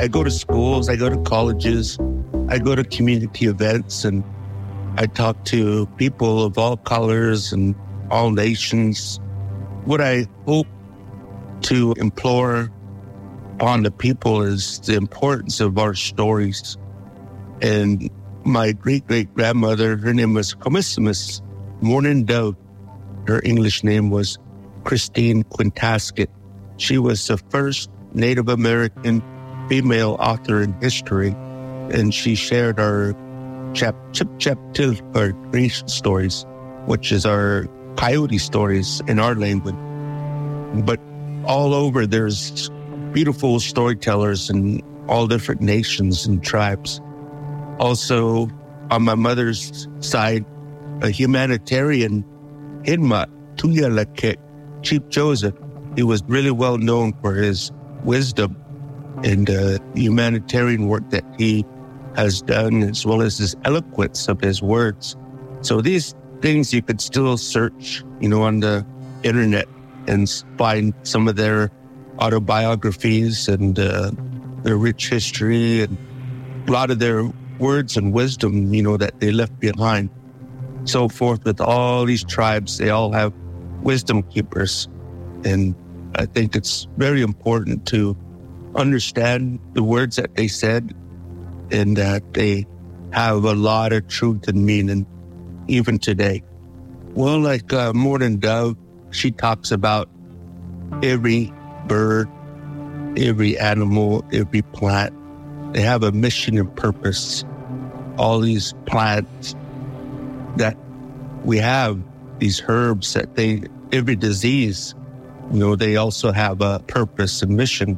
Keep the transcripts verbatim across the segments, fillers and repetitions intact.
I go to schools, I go to colleges, I go to community events, and I talk to people of all colors and all nations. What I hope to implore upon the people is the importance of our stories. And my great-great-grandmother, her name was Commissimus Morning Dove. Her English name was Christine Quintasket. She was the first Native American female author in history, and she shared our chap chip chap till our creation stories, which is our coyote stories in our language. But all over, there's beautiful storytellers in all different nations and tribes. Also, on my mother's side, a humanitarian, Hidma Tuyalakek, Chief Joseph. He was really well known for his wisdom and uh, humanitarian work that he has done, as well as his eloquence of his words. So these things you could still search, you know, on the internet and find some of their autobiographies and uh, their rich history and a lot of their words and wisdom, you know, that they left behind. So forth with all these tribes, they all have wisdom keepers. And I think it's very important to understand the words that they said and that they have a lot of truth and meaning even today. Well, like uh, Morning Dove, she talks about every bird, every animal, every plant. They have a mission and purpose. All these plants that we have, these herbs that they, every disease, you know, they also have a purpose and mission.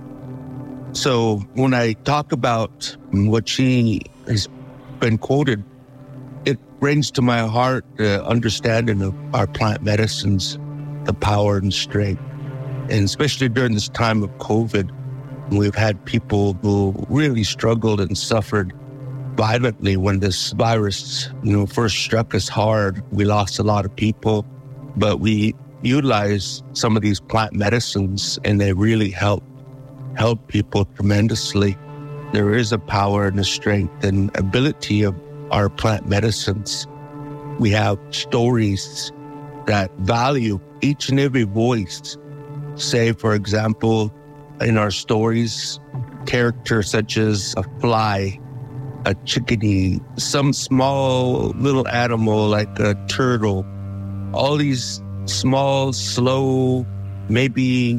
So when I talk about what she has been quoted, it brings to my heart the understanding of our plant medicines, the power and strength. And especially during this time of COVID, we've had people who really struggled and suffered violently when this virus, you know, first struck us hard. We lost a lot of people, but we utilized some of these plant medicines and they really help help people tremendously. There is a power and a strength and ability of our plant medicines. We have stories that value each and every voice. Say, for example, in our stories, characters such as a fly, a chickadee, some small little animal like a turtle, all these small, slow, maybe